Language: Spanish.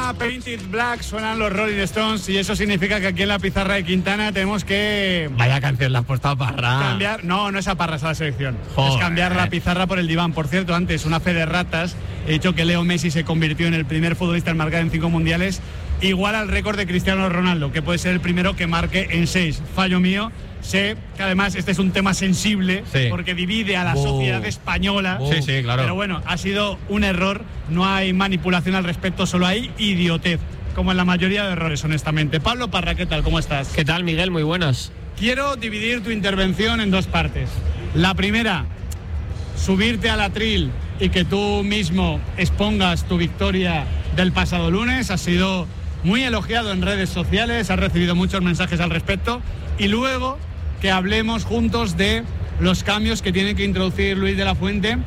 suena Painted Black, suenan los Rolling Stones, y eso significa que aquí en la pizarra de Quintana tenemos que... Vaya canción la has puesto a Parra. Cambiar, no es a Parra, es a la selección. Joder. Es cambiar la pizarra por el diván. Por cierto, antes, una fe de ratas, he dicho que Leo Messi se convirtió en el primer futbolista en marcar en 5 mundiales, igual al récord de Cristiano Ronaldo, que puede ser el primero que marque en 6. Fallo mío. Sé que además este es un tema sensible, sí, porque divide a la sociedad española. Sí, claro. Pero bueno, ha sido un error, no hay manipulación al respecto, solo hay idiotez, como en la mayoría de errores, honestamente. Pablo Parra, ¿qué tal? ¿Cómo estás? ¿Qué tal, Miguel? Muy buenas. Quiero dividir tu intervención en 2 partes. La primera, subirte al atril y que tú mismo expongas tu victoria del pasado lunes. Has sido muy elogiado en redes sociales, has recibido muchos mensajes al respecto. Y luego que hablemos juntos de los cambios que tiene que introducir Luis de la Fuente